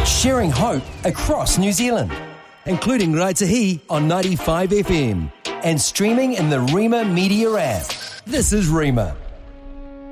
sharing hope across New Zealand, including Raitahi on 95 FM and streaming in the Rima Media app. This is Rima.